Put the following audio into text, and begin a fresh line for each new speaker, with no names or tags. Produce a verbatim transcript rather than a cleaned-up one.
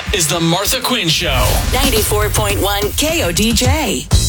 is The Martha Quinn Show.
ninety-four point one K O D J.